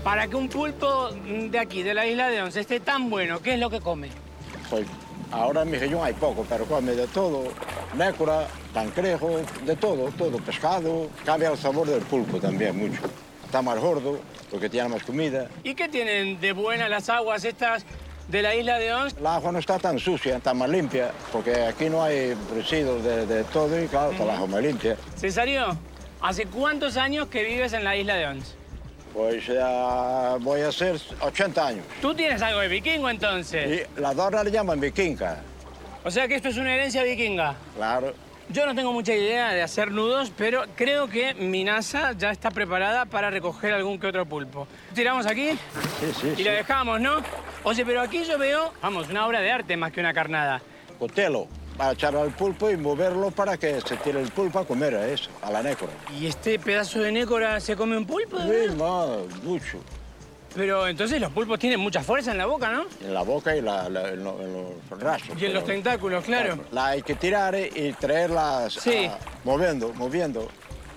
Para que un pulpo de aquí, de la isla de Ons, esté tan bueno, ¿qué es lo que come? Pues ahora en mi región hay poco, pero come de todo. Nécora, cangrejo, de todo, todo. Pescado. Cambia el sabor del pulpo también mucho. Está más gordo porque tiene más comida. ¿Y qué tienen de buena las aguas estas de la isla de Ons? El agua no está tan sucia, está más limpia, porque aquí no hay residuos de todo y claro, está el agua más limpia. Cesario, ¿hace cuántos años que vives en la isla de Ons? Pues ya voy a hacer 80 años. ¿Tú tienes algo de vikingo entonces? Y la dona le llaman vikinga. O sea que esto es una herencia vikinga. Claro. Yo no tengo mucha idea de hacer nudos, pero creo que mi NASA ya está preparada para recoger algún que otro pulpo. Tiramos aquí Sí, y la dejamos, ¿no? Oye, pero aquí yo veo, vamos, una obra de arte más que una carnada. Cotelo, para echar al pulpo y moverlo para que se tire el pulpo a comer a eso, a la nécora. ¿Y este pedazo de nécora se come un pulpo? ¿De verdad? Sí, más, mucho. Pero entonces los pulpos tienen mucha fuerza en la boca, ¿no? En la boca y en los brazos. Y en los tentáculos, claro. La hay que tirar y traerlas Sí. moviendo.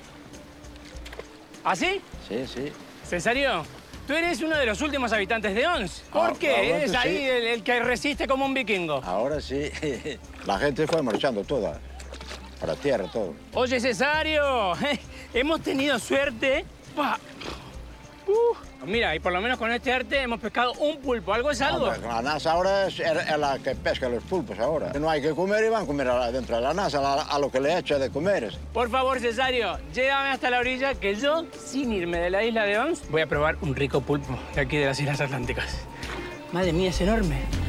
¿Así? Sí. Cesario, tú eres uno de los últimos habitantes de Ons. ¿Por qué? ahora Eres sí. ahí el que resiste como un vikingo. Ahora sí. La gente fue marchando toda, para tierra, todo. Oye, Cesario, hemos tenido suerte. ¡Pah! Mira, y por lo menos con este arte hemos pescado un pulpo. ¿Algo es algo? La NASA ahora es la que pesca los pulpos ahora. No hay que comer y van a comer dentro de la NASA, a lo que le echa de comer. Por favor, Cesario, llévame hasta la orilla que yo, sin irme de la isla de Ons, voy a probar un rico pulpo de aquí de las Islas Atlánticas. Madre mía, es enorme.